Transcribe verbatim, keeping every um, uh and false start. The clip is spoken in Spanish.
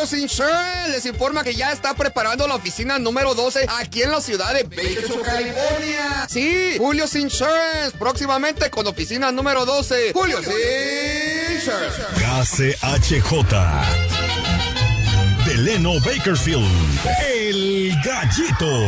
Julio Insurance les informa que ya está preparando la oficina número doce aquí en la ciudad de Bakersfield, California. Sí, Julio Insurance, próximamente con oficina número doce. Julio Insurance. K C H J. Delano Bakersfield, el Gallito.